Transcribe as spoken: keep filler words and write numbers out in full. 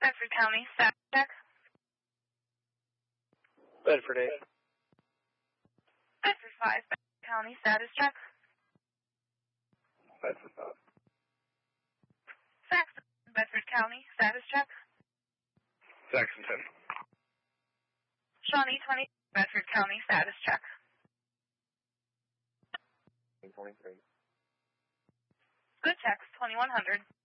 Bedford County, status check. Bedford eight. Bedford five, Bedford County, status check. Bedford five. Saxon, Bedford County, status check. Saxon ten. Shawnee twenty, Bedford County, status check. twenty-three. Good text, twenty-one hundred.